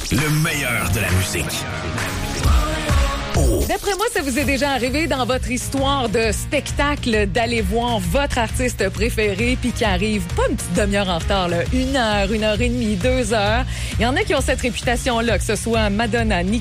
Le meilleur de la musique. D'après moi, ça vous est déjà arrivé dans votre histoire de spectacle d'aller voir votre artiste préféré puis qui arrive pas une petite demi-heure en retard, là, 1 heure et demie, 2 heures. Il y en a qui ont cette réputation-là, que ce soit Madonna,